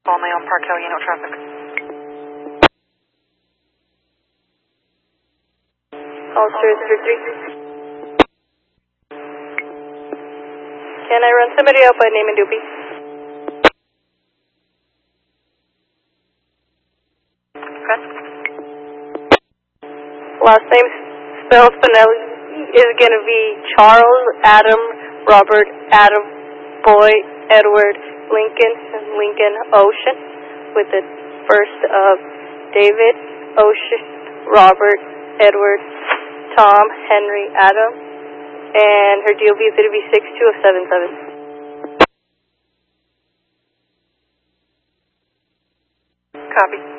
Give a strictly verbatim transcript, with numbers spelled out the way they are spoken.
Only on Park Hill, you know traffic. Officer zero three. Can I run somebody out by name and duty? Okay. Last name spelled Spinelli is going to be Charles, Adam, Robert, Adam, Boy, Edward, Lincoln, Lincoln, Ocean, with the first of David, Ocean, Robert, Edward, Tom, Henry, Adam, and her D O B is going to be six two of seven seven. Copy.